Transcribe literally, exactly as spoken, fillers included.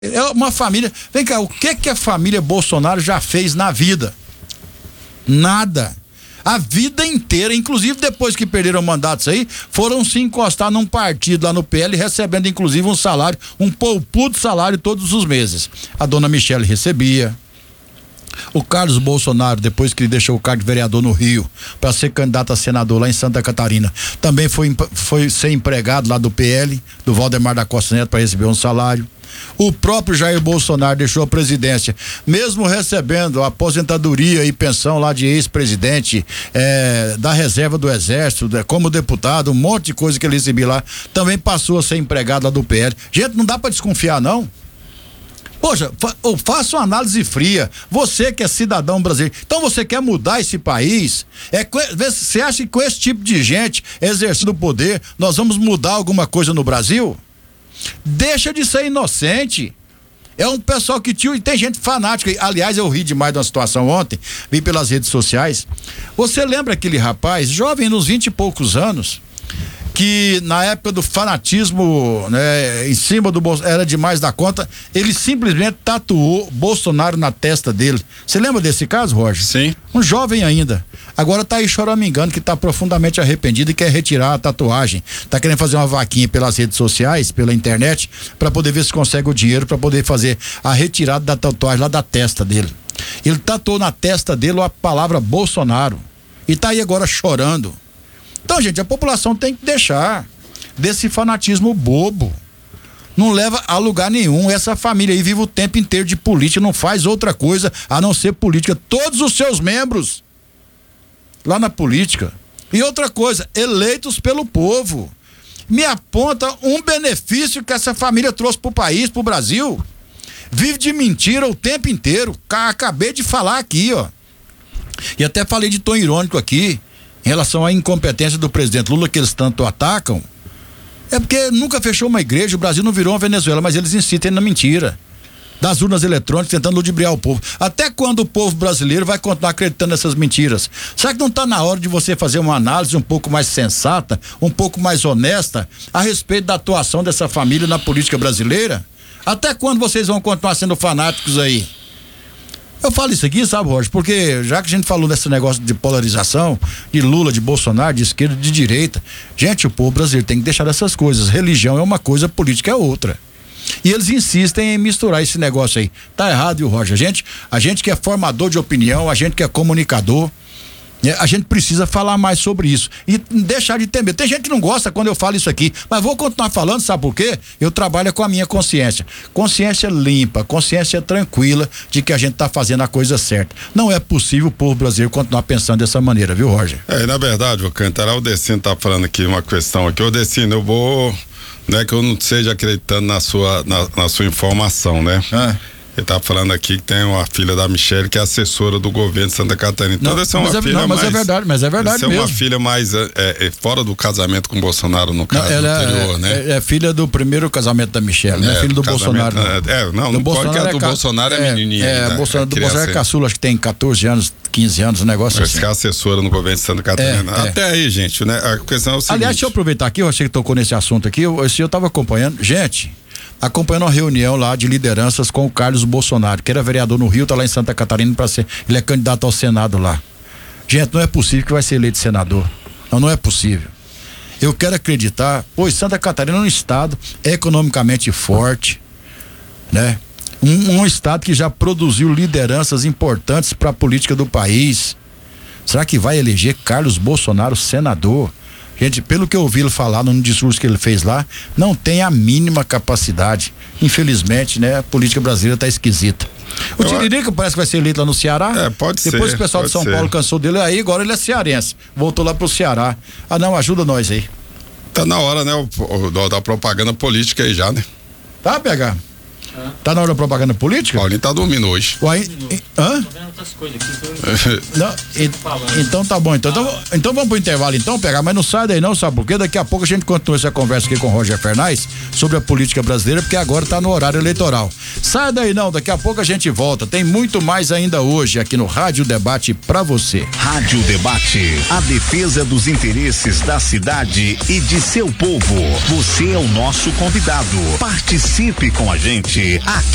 É uma família. Vem cá, o que que a família Bolsonaro já fez na vida? Nada. A vida inteira, inclusive depois que perderam mandatos aí, foram se encostar num partido lá no P L, recebendo inclusive um salário, um poupudo salário todos os meses. A dona Michele recebia. O Carlos Bolsonaro, depois que ele deixou o cargo de vereador no Rio para ser candidato a senador lá em Santa Catarina, também foi, foi ser empregado lá do P L, do Valdemar da Costa Neto, para receber um salário. O próprio Jair Bolsonaro deixou a presidência, mesmo recebendo a aposentadoria e pensão lá de ex-presidente, é, da reserva do Exército, como deputado, um monte de coisa que ele recebia lá, também passou a ser empregado lá do P L. Gente, não dá para desconfiar, não. Poxa, fa faça uma análise fria. Você que é cidadão brasileiro, então você quer mudar esse país? É, você acha que com esse tipo de gente exercendo o poder, nós vamos mudar alguma coisa no Brasil? Deixa de ser inocente. É um pessoal que tio, e tem gente fanática. Aliás, eu ri demais de uma situação ontem, vi pelas redes sociais. Você lembra aquele rapaz, jovem, nos vinte e poucos anos, que na época do fanatismo, né, em cima do Bolsonaro, era demais da conta, ele simplesmente tatuou Bolsonaro na testa dele. Você lembra desse caso, Roger? Sim. Um jovem ainda. Agora tá aí choramingando que tá profundamente arrependido e quer retirar a tatuagem. Tá querendo fazer uma vaquinha pelas redes sociais, pela internet, para poder ver se consegue o dinheiro para poder fazer a retirada da tatuagem lá da testa dele. Ele tatuou na testa dele a palavra Bolsonaro e tá aí agora chorando. Então, gente, a população tem que deixar desse fanatismo bobo. Não leva a lugar nenhum. Essa família aí vive o tempo inteiro de política, não faz outra coisa a não ser política. Todos os seus membros lá na política. E outra coisa, eleitos pelo povo. Me aponta um benefício que essa família trouxe pro país, pro Brasil. Vive de mentira o tempo inteiro. Acabei de falar aqui, ó. E até falei de tom irônico aqui, em relação à incompetência do presidente Lula, que eles tanto atacam. É porque nunca fechou uma igreja, o Brasil não virou uma Venezuela, mas eles insistem na mentira das urnas eletrônicas, tentando ludibriar o povo. Até quando o povo brasileiro vai continuar acreditando nessas mentiras? Será que não está na hora de você fazer uma análise um pouco mais sensata, um pouco mais honesta a respeito da atuação dessa família na política brasileira? Até quando vocês vão continuar sendo fanáticos aí? Eu falo isso aqui, sabe, Roger, porque já que a gente falou desse negócio de polarização, de Lula, de Bolsonaro, de esquerda, de direita, gente, o povo brasileiro tem que deixar dessas coisas. Religião é uma coisa, política é outra. E eles insistem em misturar esse negócio aí. Tá errado, viu, Roger? A gente, a gente que é formador de opinião, a gente que é comunicador, né, a gente precisa falar mais sobre isso e deixar de ter medo. Tem gente que não gosta quando eu falo isso aqui, mas vou continuar falando, sabe por quê? Eu trabalho com a minha consciência. Consciência limpa, consciência tranquila de que a gente tá fazendo a coisa certa. Não é possível o povo brasileiro continuar pensando dessa maneira, viu, Roger? É, na verdade, o Cantará, o Decino tá falando aqui uma questão aqui. Ô, Decino, eu vou, não é que eu não esteja acreditando na sua, na, na sua informação, né? Ah. Ele tá falando aqui que tem uma filha da Michele que é assessora do governo de Santa Catarina. Então, não, essa é uma é, filha não, mas mais. É verdade, mas é verdade essa mesmo. é uma filha mais é, é, fora do casamento com o Bolsonaro, no caso não, ela anterior, é, né? É, é filha do primeiro casamento da Michele, não é filha do Bolsonaro. Não. É, não, do não Bolsonaro pode que a é do ca... Bolsonaro é, é menininha. É, né? Bolsonaro, é do Bolsonaro é caçula, acho que tem catorze anos, quinze anos, um negócio Parece assim. que é assessora no governo de Santa Catarina. É, Até é. aí, gente, né? A questão é o seguinte. Aliás, deixa eu aproveitar aqui, eu achei que tocou nesse assunto aqui, eu, esse eu tava acompanhando, gente, acompanhando uma reunião lá de lideranças com o Carlos Bolsonaro, que era vereador no Rio, tá lá em Santa Catarina para ser, ele é candidato ao Senado lá. Gente, não é possível que vai ser eleito senador. Não, não é possível. Eu quero acreditar, pois Santa Catarina é um estado economicamente forte, né? Um, um estado que já produziu lideranças importantes para a política do país. Será que vai eleger Carlos Bolsonaro senador? Gente, pelo que eu ouvi ele falar no discurso que ele fez lá, não tem a mínima capacidade. Infelizmente, né? A política brasileira tá esquisita. O Tiririca parece que vai ser eleito lá no Ceará. É, pode ser. Depois o pessoal de São ser. Paulo cansou dele, aí agora ele é cearense. Voltou lá pro Ceará. Ah, não, ajuda nós aí. Tá na hora, né? O, o, da propaganda política aí já, né? Tá, P H? Ah. Tá na hora da propaganda política? Paulinho tá dormindo hoje. Uai, hã? Não, e, então tá bom, então, então, então vamos pro intervalo então, pegar, mas não sai daí não, sabe por quê? Daqui a pouco a gente continua essa conversa aqui com o Roger Fernandes sobre a política brasileira, porque agora tá no horário eleitoral. Sai daí não, daqui a pouco a gente volta, tem muito mais ainda hoje aqui no Rádio Debate pra você. Rádio Debate, a defesa dos interesses da cidade e de seu povo. Você é o nosso convidado. Participe com a gente aqui